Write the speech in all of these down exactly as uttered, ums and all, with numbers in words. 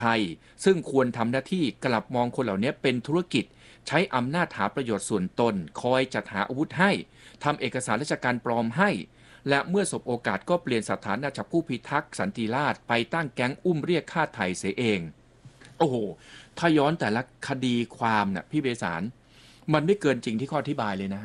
ไทยซึ่งควรทำหน้าที่กลับมองคนเหล่านี้เป็นธุรกิจใช้อำนาจหาประโยชน์ส่วนตนคอยจัดหาอาวุธให้ทำเอกสารราชการปลอมให้และเมื่อสบโอกาสก็เปลี่ยนสถานะจากผู้พิทักษ์สันติราษฎร์ไปตั้งแก๊งอุ้มเรียกค่าไถ่เสียเองโอ้โหถ้าย้อนแต่ละคดีความน่ะพี่เบสารมันไม่เกินจริงที่ข้ออธิบายเลยนะ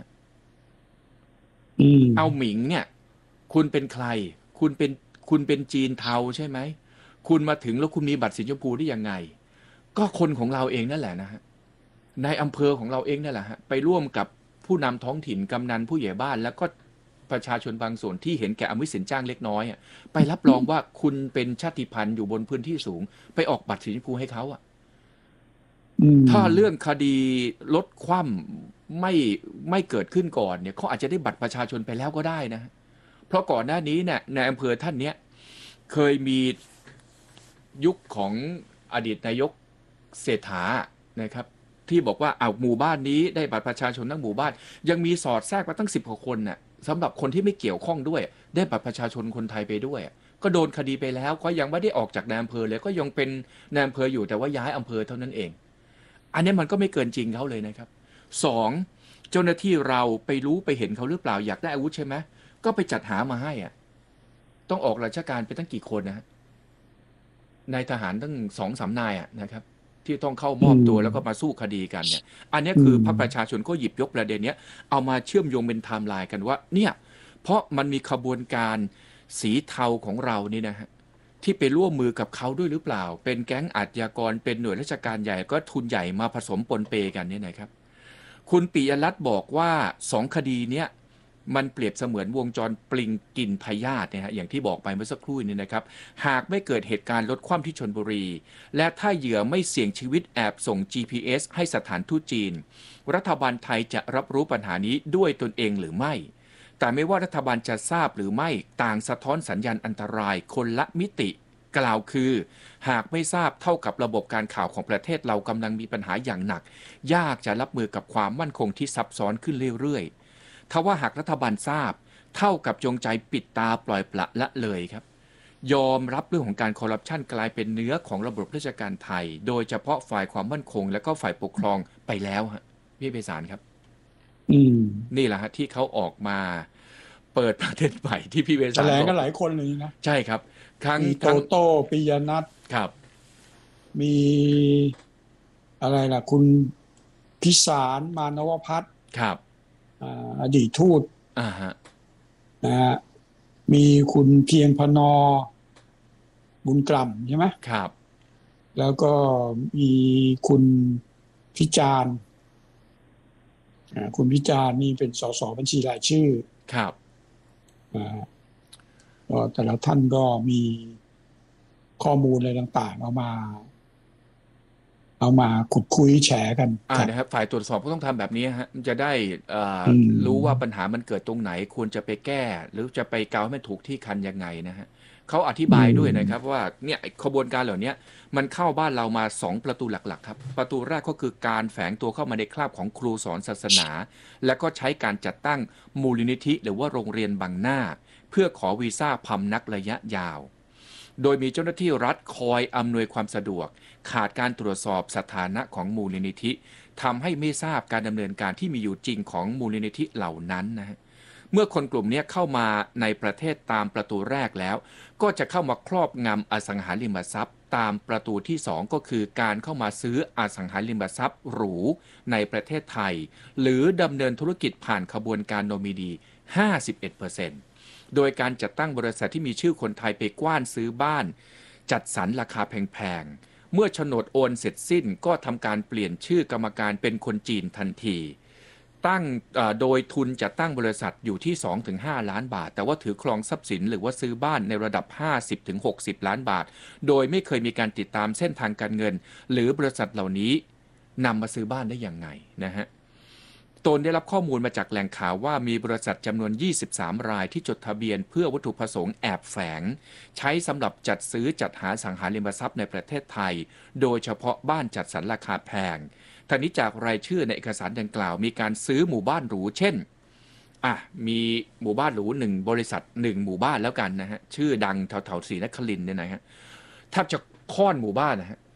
เอาหมิงเนี่ยคุณเป็นใครคุณเป็นคุณเป็นจีนเทาใช่ไหมคุณมาถึงแล้วคุณมีบัตรสีชมพูได้ยังไงก็คนของเราเองนั่นแหละนะฮะในอำเภอของเราเองนั่นแหละฮะไปร่วมกับผู้นำท้องถิ่นกำนันผู้ใหญ่บ้านแล้วก็ประชาชนบางส่วนที่เห็นแก่อมิตรสินจ้างเล็กน้อยไปรับรองว่าคุณเป็นชาติพันธุ์อยู่บนพื้นที่สูงไปออกบัตรสีชมพูให้เขาอ่ะถ้าเรื่องคดีลดคว่ำไม่ไม่เกิดขึ้นก่อนเนี่ยเขาอาจจะได้บัตรประชาชนไปแล้วก็ได้นะเพราะก่อนหน้านี้เนี่ยในอำเภอท่านเนี้ยเคยมียุคของอดีตนายกเศรษฐานะครับที่บอกว่าเอาหมู่บ้านนี้ได้บัตรประชาชนทั้งหมู่บ้านยังมีสอดแทรกมาตั้งสิบกว่าคนน่ะสำหรับคนที่ไม่เกี่ยวข้องด้วยได้บัตรประชาชนคนไทยไปด้วยก็โดนคดีไปแล้วก็ยังไม่ได้ออกจากนายอำเภอเลยก็ยังเป็นนายอำเภออยู่แต่ว่าย้ายอำเภอเท่านั้นเองอันนี้มันก็ไม่เกินจริงเขาเลยนะครับสองเจ้าหน้าที่เราไปรู้ไปเห็นเขาหรือเปล่าอยากได้อาวุธใช่ไหมก็ไปจัดหามาให้อ่ะต้องออกราชการไปตั้งกี่คนนะนายทหารตั้งสองสามนายอ่ะนะครับที่ต้องเข้ามอบตัวแล้วก็มาสู้คดีกันเนี่ยอันนี้คือพรรคประชาชนก็หยิบยกประเด็นนี้เอามาเชื่อมโยงเป็นไทม์ไลน์กันว่าเนี่ยเพราะมันมีขบวนการสีเทาของเรานี่นะฮะที่ไปร่วมมือกับเขาด้วยหรือเปล่าเป็นแก๊งอาชญากรเป็นหน่วยราชการใหญ่ก็ทุนใหญ่มาผสมปนเปกันเนี่ยนะครับคุณปิยรัตน์บอกว่าสองคดีเนี้ยมันเปรียบเสมือนวงจรปลิงกินพยาธิเนี่ยฮะอย่างที่บอกไปเมื่อสักครู่นี้นะครับหากไม่เกิดเหตุการณ์ลดความที่ชลบุรีและถ้าเหยื่อไม่เสี่ยงชีวิตแอบส่ง จี พี เอส ให้สถานทูตจีนรัฐบาลไทยจะรับรู้ปัญหานี้ด้วยตนเองหรือไม่แต่ไม่ว่ารัฐบาลจะทราบหรือไม่ต่างสะท้อนสัญญาณอันตรายคนละมิติกล่าวคือหากไม่ทราบเท่ากับระบบการข่าวของประเทศเรากำลังมีปัญหาอย่างหนักยากจะรับมือกับความมั่นคงที่ซับซ้อนขึ้นเรื่อยๆทว่าหากรัฐบาลทราบเท่ากับจงใจปิดตาปล่อยปละละเลยครับยอมรับเรื่องของการคอร์รัปชันกลายเป็นเนื้อของระบบราชการไทยโดยเฉพาะฝ่ายความมั่นคงและก็ฝ่ายปกครองไปแล้วฮะพี่ไพศาลครับนี่แหละฮะที่เขาออกมาเปิดประเด็นใหม่ที่พี่ไพศาลแถลงกันหลายคนเลยนะใช่ครับทั้งมีโตโต้ปิยนัทครับมีอะไรล่ะคุณพิสารมานวพัฒน์ครับอดีตทูตอ่าฮะนะฮะมีคุณเพียงพนอบุญกล่ำใช่ไหมครับแล้วก็มีคุณพิจารณ์คุณพิจารณ์นี่เป็นสสบัญชีรายชื่อครับก็แต่ละท่านก็มีข้อมูลอะไรต่างๆเอามาเอามาขุดคุยแฉกันอ่านะครับฝ่ายตรวจสอบก็ต้องทำแบบนี้ฮะจะได้รู้ว่าปัญหามันเกิดตรงไหนควรจะไปแก้หรือจะไปเกาให้มันถูกที่คันยังไงนะฮะเขาอธิบายด้วยนะครับว่าเนี่ยขบวนการเหล่านี้มันเข้าบ้านเรามาสองประตูหลักๆครับประตูแรกก็คือการแฝงตัวเข้ามาในคราบของครูสอนศาสนาและก็ใช้การจัดตั้งมูลนิธิหรือว่าโรงเรียนบังหน้าเพื่อขอวีซ่าพำนักระยะยาวโดยมีเจ้าหน้าที่รัฐคอยอำนวยความสะดวกขาดการตรวจสอบสถานะของมูลนิธิทำให้ไม่ทราบการดำเนินการที่มีอยู่จริงของมูลนิธิเหล่านั้นนะฮะเมื่อคนกลุ่มนี้เข้ามาในประเทศตามประตูแรกแล้วก็จะเข้ามาครอบงำอสังหาริมทรัพย์ตามประตูที่สองก็คือการเข้ามาซื้ออสังหาริมทรัพย์หรูในประเทศไทยหรือดำเนินธุรกิจผ่านขบวนการโนมินี ห้าสิบเอ็ดเปอร์เซ็นต์ โดยการจัดตั้งบริษัทที่มีชื่อคนไทยไปกว้านซื้อบ้านจัดสรรราคาแพงๆเมื่อโฉนดโอนเสร็จสิ้นก็ทำการเปลี่ยนชื่อกรรมการเป็นคนจีนทันทีตั้งโดยทุนจัดตั้งบริษัทอยู่ที่ สองถึงห้า ล้านบาทแต่ว่าถือครองทรัพย์สินหรือว่าซื้อบ้านในระดับ ห้าสิบถึงหกสิบ ล้านบาทโดยไม่เคยมีการติดตามเส้นทางการเงินหรือบริษัทเหล่านี้นำมาซื้อบ้านได้อย่างไงนะฮะตนได้รับข้อมูลมาจากแหล่งข่าวว่ามีบริษัทจำนวนยี่สิบสามรายที่จดทะเบียนเพื่อวัตถุประสงค์แอบแฝงใช้สำหรับจัดซื้อจัดหาสังหาริมทรัพย์ในประเทศไทยโดยเฉพาะบ้านจัดสรรราคาแพงทางนี้จากรายชื่อในเอกสารดังกล่าวมีการซื้อหมู่บ้านหรูเช่นอ่ะมีหมู่บ้านหรูหนึ่งบริษัทหนึ่งหมู่บ้านแล้วกันนะฮะชื่อดังแถวๆศรีนครินทร์เนี่ยนะฮะถ้าจะค่อนหมู่บ้านนะฮะ